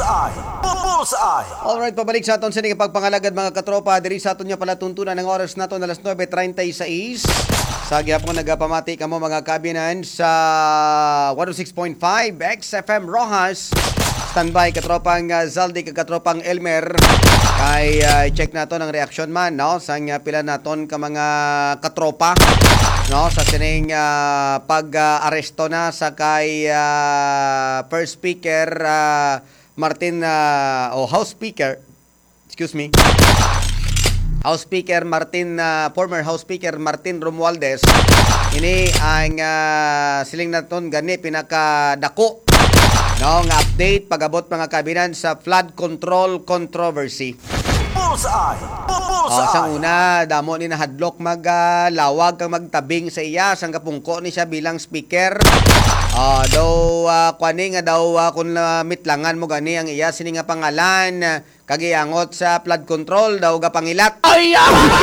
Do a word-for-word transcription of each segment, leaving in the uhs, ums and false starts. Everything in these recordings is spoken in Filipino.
Bullseye! Bullseye! Alright, pabalik sa aton sa mga pagpangalagad mga katropa. Diri sa aton niya pala tuntunan ng oras na to na alas nove treinta y seis. Sa gyapon nagapamati kamo mga kabinan sa one oh six point five X F M Rojas. Standby katropang uh, Zaldi kag katropang Elmer. Kay uh, check nato ng reaksyon man no sa uh, pila naton ka mga katropa no sa sining uh, pag-aresto uh, na sa kay uh, first speaker uh, Martin uh, o House Speaker, excuse me, House Speaker Martin, uh, former House Speaker Martin Romualdez. Ini ang uh, siling naton gani pinakadako no nga update pagabot mga kabinan sa flood control controversy. Bullseye! Oh, Bullseye! sa una, damo ni nahadlok maglawag uh, kang magtabing sa iya sang kapungko ni siya bilang speaker. Ah, uh, daw uh, kwani nga daw uh, kung uh, mitlangan mo gani ang iya sini nga pangalan uh, kagiyangot sa flood control daw ga pangilat. Ay!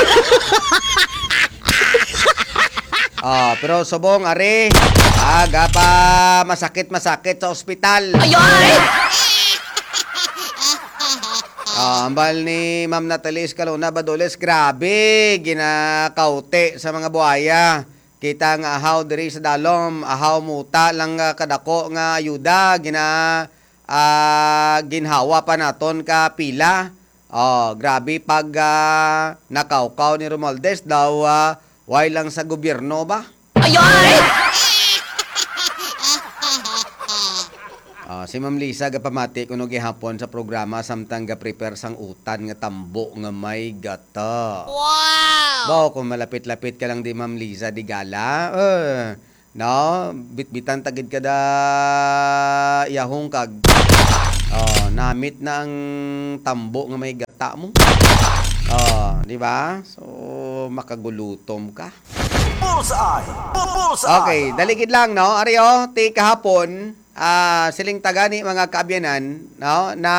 Ah, pero subong are aga pa masakit-masakit sa ospital. Ay! Ah, ambal ni Ma'am Natalie Escalona Badoles, grabe ginakaute sa mga buhaya. Kita nga ahaw diri sa dalom, ahaw muta lang uh, kadako nga ayuda gina uh, ginhawa pa naton ka pila. Oh, grabe pag uh, nakaukaw ni Romualdez daw uh, way lang sa gobyerno ba? Ayoy! Uh, si Ma'am Lisa gapamati kuno gihapon sa programa samtang ga-prepare sang utan nga tambo nga may gata. Wow! Bao kung malapit-lapit ka lang di Ma'am Lisa di gala. Uh, no, bitbitan tagid ka da iyahong kag. Oh, namit na ang tambo nga may gata mo. Oh, di ba? So makagulutom ka. Bullseye! Bullseye! Okay, daligid lang no. Ariyo, ti kahapon Ah, uh, siling tagani mga kaabyanan no na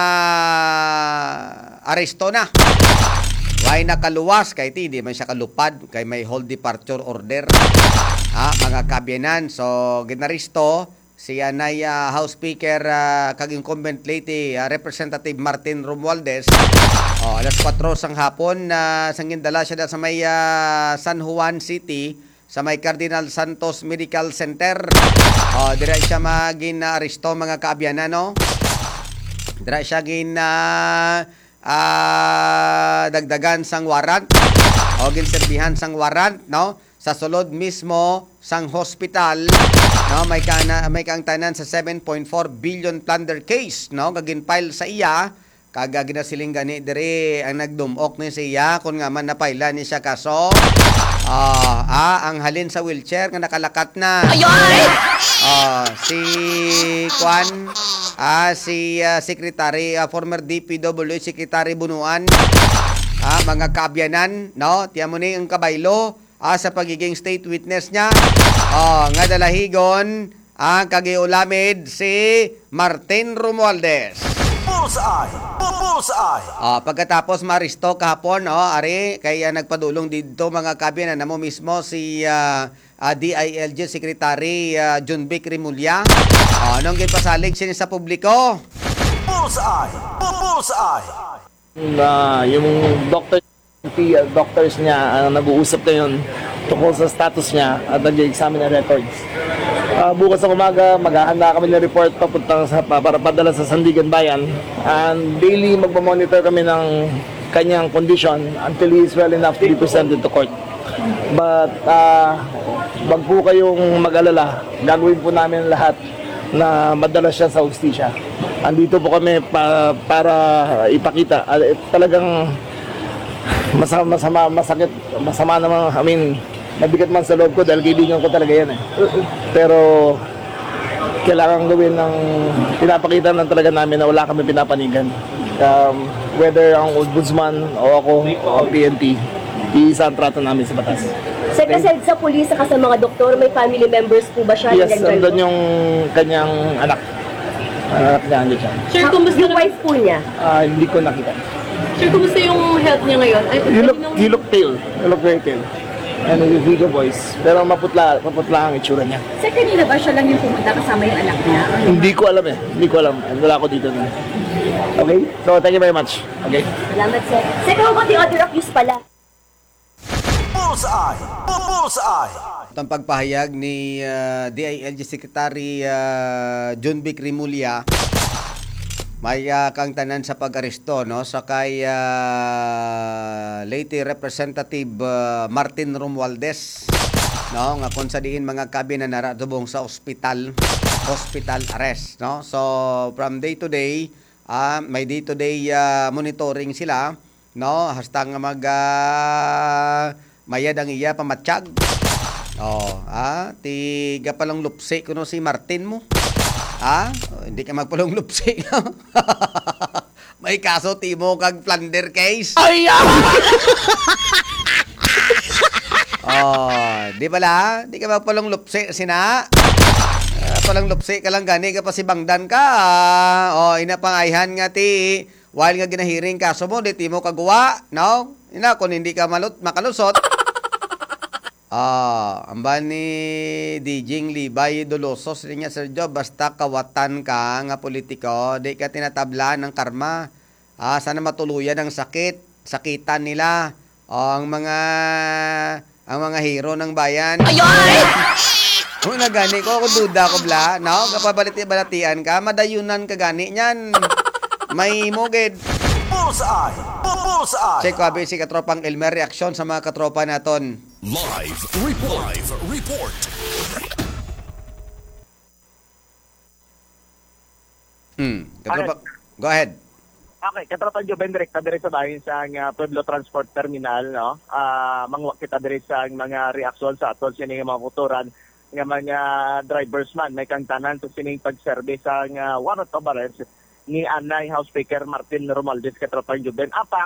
aresto na. Way nakaluwas kay ti di man siya kalupad kay may hold departure order. Ah, mga kaabyanan so ginaresto si Anay uh, House Speaker uh, kag incumbent lady uh, Representative Martin Romualdez. Oh, alas kwatro sang hapon na uh, sangindala siya sa may uh, San Juan City sa may Cardinal Santos Medical Center. Oh, dira siya magin uh, aresto mga kaabyanan no. Dira siya gin uh, uh, dagdagan sang warrant. O ginserbihan sang warrant no sa sulod mismo sang hospital no may kana may kang tanan sa seven point four billion plunder case no kagin file sa iya kag ginasiling gani diri ang nagdumok ni siya kun nga man napaila ni siya kaso. Ah, ah, ang halin sa wheelchair nga nakalakat na. Ayoy! Ah, si Kwan, ah, si uh, Secretary, uh, former D P W Secretary Bunuan, ah, mga kaabyanan, no? Tiyan mo ni ang kabaylo, ah, sa pagiging state witness niya. Oh, nga dalahigon, ang kagiulamid si Martin Romualdez. Bullseye! Bullseye! Ah, pagkatapos maristo kahapon, no, ari kaya nagpadulong dito mga kabinan na mo mismo si uh, uh, D I L G Secretary uh, John Vic Rimulya. Ah, anong gipasalig siya sa publiko? Bullseye! Bullseye! Na yung doctor uh, doctors niya uh, nag-uusap ngayon tungkol sa status niya at nag-examine ng records. Uh, bukas sa umaga, maghahanda kami ng report papunta sa, para padala sa Sandigan Bayan. And daily magmamonitor kami ng kanyang condition until he is well enough to be presented to court. But uh, wag po kayong mag-alala, gagawin po namin lahat na madala siya sa hustisya. Andito po kami pa, para ipakita. Uh, talagang masama, masama, masakit, masama naman, I mean, mabigat man sa loob ko dahil kaibigan ko talaga yan eh. Pero kailangan gawin ng pinapakita ng talaga namin na wala kami pinapanigan. Um, whether ang ombudsman o ako o P N P, iisa ang trato namin sa batas. Sir, kasi sa pulis saka sa mga doktor, may family members po ba siya? Yes, andun yung kanyang anak. Anak niya, andun siya. Sir, kumusta yung wife po niya? Uh, hindi ko nakita. Sir, kumusta yung health niya ngayon? Ay, he look, he look pale. He look very pale. and with Vigo Boys. Pero maputla, maputla ang itsura niya. Sir, kanina ba siya lang yung pumunta kasama yung anak niya? Hindi ko alam eh. Hindi ko alam. Wala ako dito na. Okay? So, thank you very much. Okay? Salamat, sir. Sir, how about the order of use pala? Bullseye. Bullseye. Ito ang pagpahayag ni uh, D I L G Secretary uh, John Vic Rimulya. May uh, kang tanan sa pag-aresto no sa kay uh, late Representative uh, Martin Romualdez no nga kung sa diin mga kabi na naratubong sa ospital hospital arrest no. So from day to day uh, may day to day uh, monitoring sila no hasta nga mag uh, mayad ang iya pamatsyag. Oh, ah, tiga palang lupsi kuno si Martin mo. Ah, oh, hindi ka magpalong lupsi. May kaso timo kag plunder case. Ay! Oh, di pala, di ka magpalong lupsi sina. Uh, palang lupsi ka lang gani ka pa si Bangdan ka. Ah, oh, ina pangayhan nga ti while nga ginahiring kaso mo di timo kagawa, no? Ina kun hindi ka malut makalusot. Ah, amban ni Dijing Libay Dolosos rin niya, Sir Job, basta kawatan ka nga politiko, di ka tinatablaan ng karma. Ah, sana matuluyan ang sakit, sakitan nila. Oh, ang mga ang mga hero ng bayan. Ayoy! Kung nagani ko, kung duda ko bla, no? Kapabaliti-balatian ka, madayunan ka gani niyan. May mugid. Bullseye. Bullseye. Check ko abi si katropang Elmer reaksyon sa mga katropa naton. Live report. Live report. Hmm, katropa, go ahead. Okay, katropa Joe Bendrek, ta diri sa bahin sa uh, Pueblo Transport Terminal, no? Ah, mangwa kita diri sa mga reaksyon sa aton sining mga motoran nga mga drivers man may kantanan to sining pag-service sa uh, warrant of arrest ni Anay House Speaker Martin Romualdez katropa Joe Ben. Apa